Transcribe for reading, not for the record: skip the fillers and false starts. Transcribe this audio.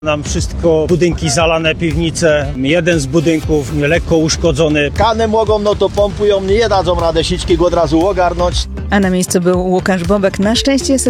Nam wszystko, budynki zalane, piwnice, jeden z budynków lekko uszkodzony. Kany mogą, no to pompują, nie dadzą radę sićki go od razu ogarnąć. A na miejscu był Łukasz Bobek. Na szczęście